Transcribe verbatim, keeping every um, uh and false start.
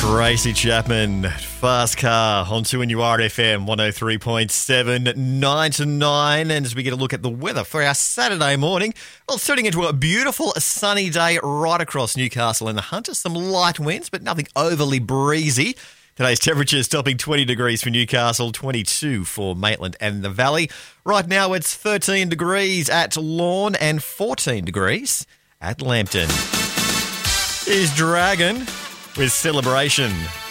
Tracy Chapman, Fast Car on two N U R F M one oh three point seven, nine to nine. And as we get a look at the weather for our Saturday morning, well, it's turning into a beautiful sunny day right across Newcastle and the Hunter. Some light winds, but nothing overly breezy. Today's temperature is topping twenty degrees for Newcastle, twenty-two for Maitland and the Valley. Right now it's thirteen degrees at Lorne and fourteen degrees at Lambton. Here's Dragon with Celebration.